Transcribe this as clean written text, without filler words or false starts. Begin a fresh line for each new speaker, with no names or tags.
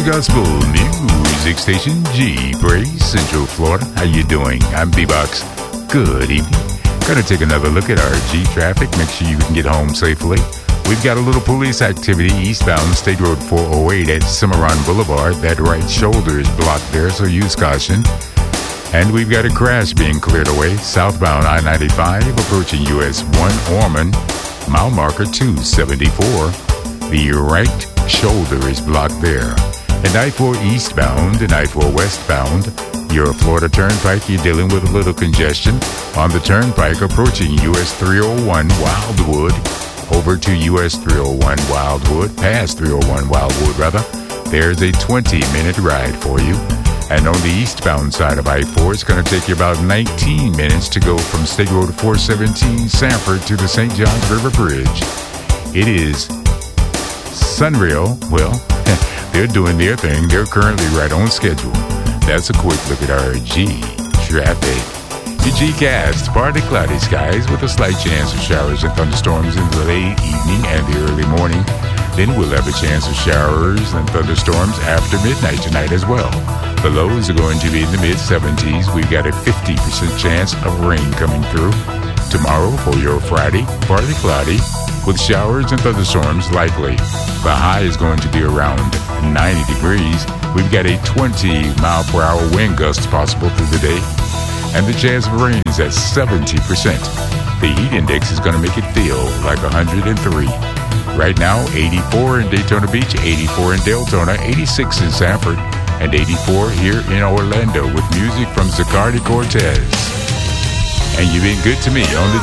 Gospel Music Station, G Praise, Central Florida. How you doing? I'm B-Box. Good evening. Gonna take another look at our G traffic. Make sure you can get home safely. We've got a little police activity eastbound State Road 408 at Cimarron Boulevard. That right shoulder is blocked there, so use caution. And we've got a crash being cleared away southbound I-95 approaching US 1 Ormond, mile marker 274. The right shoulder is blocked there. And I-4 eastbound and I-4 westbound, your Florida Turnpike, you're dealing with a little congestion on the Turnpike approaching US 301 Wildwood over to US 301 Wildwood, past 301 Wildwood rather. There's a 20-minute ride for you. And on the eastbound side of I-4, it's going to take you about 19 minutes to go from State Road 417 Sanford to the St. Johns River Bridge. It is Sunrail. Well, they're doing their thing. They're currently right on schedule. That's a quick look at our G traffic. The G-Cast, partly cloudy skies with a slight chance of showers and thunderstorms in the late evening and the early morning. Then we'll have a chance of showers and thunderstorms after midnight tonight as well. The lows are going to be in the mid-70s. We've got a 50% chance of rain coming through. Tomorrow for your Friday, partly cloudy with showers and thunderstorms likely. The high is going to be around 90 degrees. We've got a 20-mile-per-hour wind gust possible through the day. And the chance of rain is at 70%. The heat index is going to make it feel like 103. Right now, 84 in Daytona Beach, 84 in Deltona, 86 in Sanford, and 84 here in Orlando with music from Zacardi Cortez. And you've been good to me on the